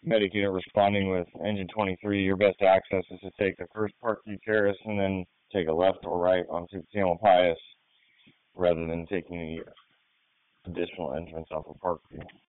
medic unit responding with engine 23, your best access is to take the first Parkview Terrace and then take a left or right onto Tamalpais rather than taking the additional entrance off of Parkview.